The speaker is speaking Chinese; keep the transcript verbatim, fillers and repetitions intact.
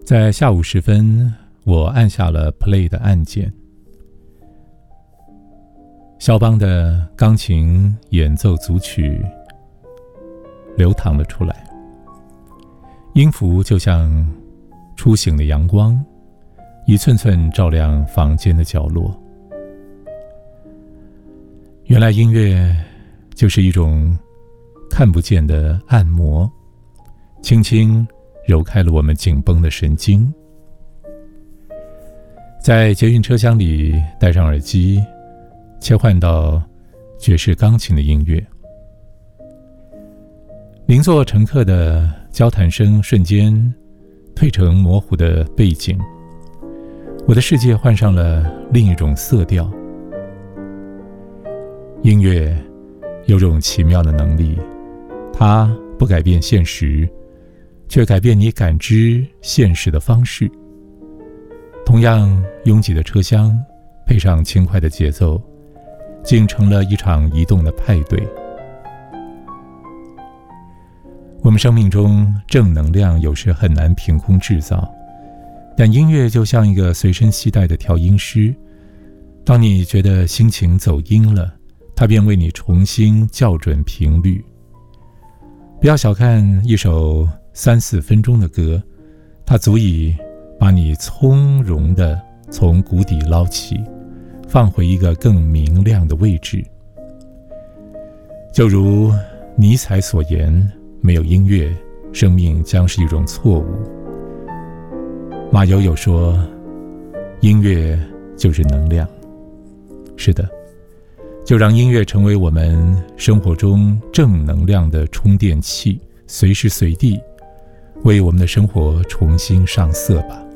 在下午时分，我按下了 play 的按键，肖邦的钢琴演奏组曲流淌了出来，音符就像初醒的阳光，一寸寸照亮房间的角落。原来音乐就是一种看不见的按摩，轻轻揉开了我们紧绷的神经。在捷运车厢里戴上耳机，切换到爵士钢琴的音乐，邻座乘客的交谈声瞬间褪成模糊的背景，我的世界换上了另一种色调。音乐有种奇妙的能力，它不改变现实，却改变你感知现实的方式。同样拥挤的车厢，配上轻快的节奏，竟成了一场移动的派对。我们生命中正能量有时很难凭空制造，但音乐就像一个随身携带的调音师，当你觉得心情走音了，它便为你重新校准频率。不要小看一首三四分钟的歌，它足以把你从容地从谷底捞起，放回一个更明亮的位置。就如尼采所言，没有音乐，生命将是一种错误。马友友说，音乐就是能量。是的，就让音乐成为我们生活中正能量的充电器，随时随地为我们的生活重新上色吧。